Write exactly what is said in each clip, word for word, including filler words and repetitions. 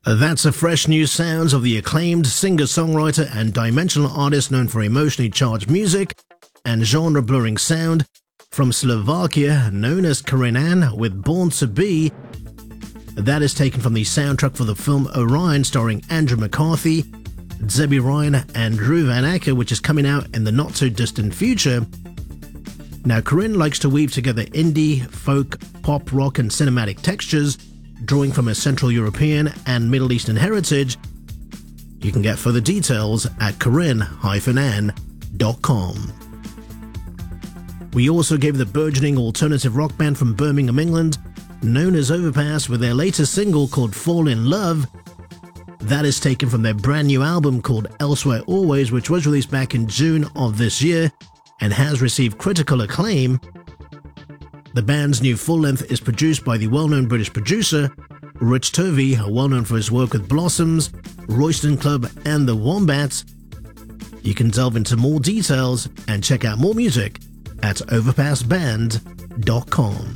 That's the fresh new sounds of the acclaimed singer-songwriter and dimensional artist known for emotionally charged music and genre-blurring sound from Slovakia, known as Karin Ann with Born to Be. That is taken from the soundtrack for the film Orion starring Andrew McCarthy, Debbie Ryan and Drew Van Acker, which is coming out in the not-so-distant future. Now, Karin likes to weave together indie, folk, pop, rock and cinematic textures, drawing from a Central European and Middle Eastern heritage. You can get further details at karin dash ann dot com. We also gave the burgeoning alternative rock band from Birmingham, England, known as Overpass, with their latest single called Fall in Love. That is taken from their brand new album called Elsewhere Always, which was released back in June of this year and has received critical acclaim. The band's new full-length is produced by the well-known British producer Rich Tovey, well-known for his work with Blossoms, Royston Club and the Wombats. You can delve into more details and check out more music at overpass band dot com.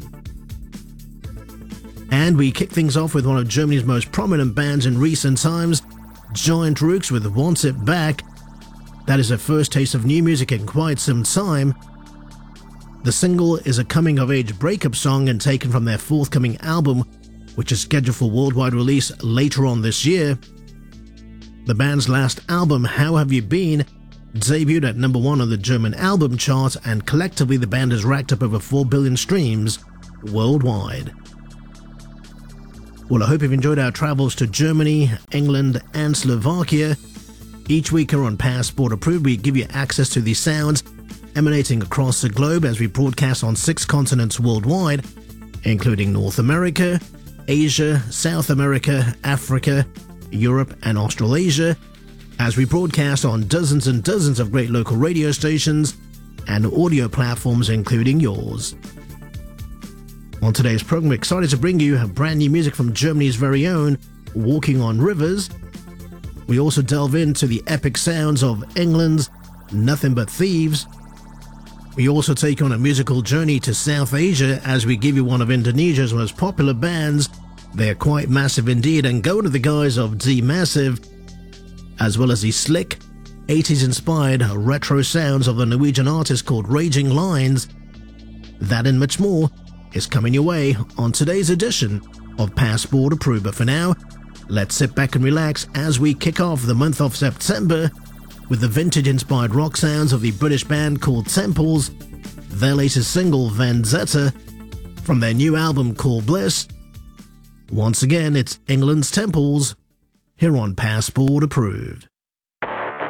And we kick things off with one of Germany's most prominent bands in recent times, Giant Rooks with Want It Back. That is a first taste of new music in quite some time. The single is a coming-of-age breakup song and taken from their forthcoming album, which is scheduled for worldwide release later on this year. The band's last album, How Have You Been?, debuted at number one on the German album chart, and collectively the band has racked up over four billion streams worldwide. Well, I hope you've enjoyed our travels to Germany, England and Slovakia. Each week here on Passport Approved, we give you access to these sounds emanating across the globe as we broadcast on six continents worldwide, including North America, Asia, South America, Africa, Europe and Australasia, as we broadcast on dozens and dozens of great local radio stations and audio platforms, including yours. On today's program, we're excited to bring you brand new music from Germany's very own Walking on Rivers. We also delve into the epic sounds of England's Nothing But Thieves. We also take on a musical journey to South Asia as we give you one of Indonesia's most popular bands. They're quite massive indeed and go under the guise of D Massive, as well as the slick, eighties-inspired retro sounds of the Norwegian artist called Raging Lines. That and much more is coming your way on today's edition of Passport Approved. But for now, let's sit back and relax as we kick off the month of September with the vintage-inspired rock sounds of the British band called Temples, their latest single Vendetta from their new album called Bliss. Once again, it's England's Temples here on Passport Approved.